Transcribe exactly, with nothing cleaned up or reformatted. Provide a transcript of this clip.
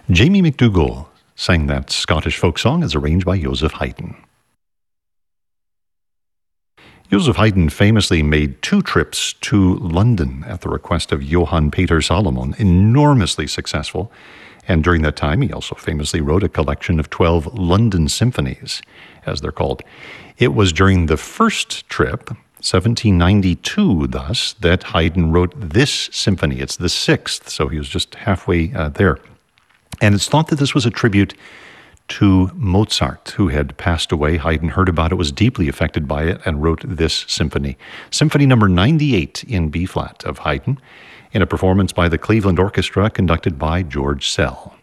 Jamie McDougall sang that Scottish folk song as arranged by Joseph Haydn. Joseph Haydn famously made two trips to London at the request of Johann Peter Salomon, enormously successful. And during that time, he also famously wrote a collection of twelve London symphonies, as they're called. It was during the first trip, seventeen ninety-two thus, that Haydn wrote this symphony. It's the sixth, so he was just halfway uh, there. And it's thought that this was a tribute to Mozart, who had passed away. Haydn heard about it, was deeply affected by it, and wrote this symphony. Symphony number ninety-eight in B-flat of Haydn, in a performance by the Cleveland Orchestra conducted by George Szell.